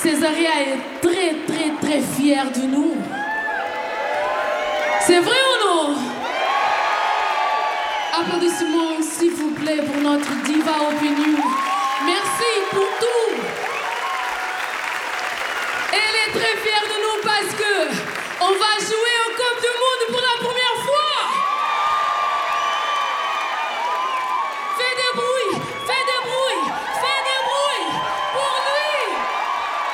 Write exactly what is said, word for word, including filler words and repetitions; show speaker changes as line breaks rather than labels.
Césaria est très, très, très fière de nous. C'est vrai ou non? Applaudissements, s'il vous plaît, pour notre diva opinion.